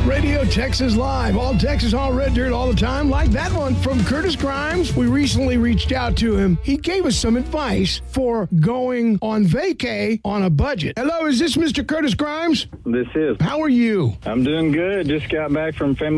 Radio Texas Live. All Texas, all red dirt, all the time. Like that one from Curtis Grimes. We recently reached out to him. He gave us some advice for going on vacay on a budget. Hello, is this Mr. Curtis Grimes? This is. How are you? I'm doing good. Just got back from family